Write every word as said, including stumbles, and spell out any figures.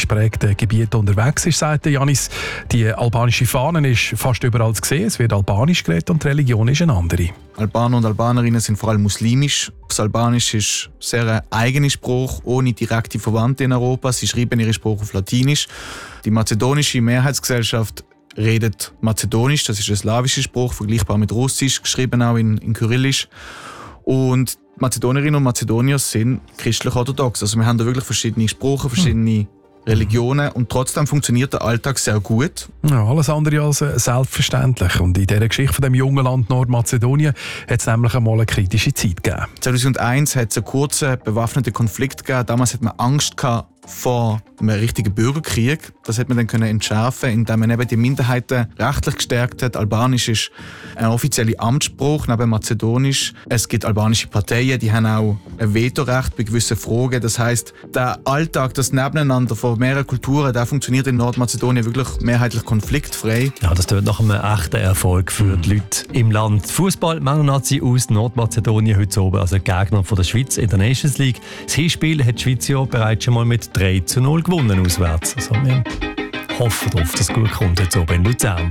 albanisch prägten Gebieten unterwegs ist, sagt Janis. Die albanische Fahne ist fast überall zu sehen. Es wird albanisch geredet und die Religion ist eine andere. Albaner und Albanerinnen sind vor allem muslimisch. Das Albanisch ist sehr ein eigener Spruch, ohne direkte Verwandte in Europa. Sie schreiben ihre Sprache auf Latinisch. Die mazedonische Mehrheitsgesellschaft redet Mazedonisch, das ist ein slawischer Spruch, vergleichbar mit Russisch, geschrieben auch in, in Kyrillisch. Und Mazedonierinnen und Mazedonier sind christlich-orthodox. Also wir haben da wirklich verschiedene Sprachen, verschiedene Religionen und trotzdem funktioniert der Alltag sehr gut. Ja, alles andere als selbstverständlich. Und in dieser Geschichte von dem jungen Land Nordmazedonien hat es nämlich einmal eine kritische Zeit gegeben. zweitausendeins hat es einen kurzen bewaffneten Konflikt gegeben. Damals hat man Angst gehabt vor einem richtigen Bürgerkrieg. Das hat man dann können entschärfen, indem man eben die Minderheiten rechtlich gestärkt hat. Albanisch ist ein offizieller Amtsspruch neben Mazedonisch. Es gibt albanische Parteien, die haben auch ein Vetorecht bei gewissen Fragen. Das heisst, der Alltag, das Nebeneinander von mehreren Kulturen, der funktioniert in Nordmazedonien wirklich mehrheitlich konfliktfrei. Ja, das tut nach einem echten Erfolg für die Leute im Land. Fußball-Männer-Nazi aus Nordmazedonien heute oben, also Gegner von der Schweiz in der Nations League. Das Hinspiel hat die Schweiz ja bereits schon mal mit drei zu null gewonnen auswärts. Also wir hoffen darauf, dass es gut kommt heute oben in Luzern.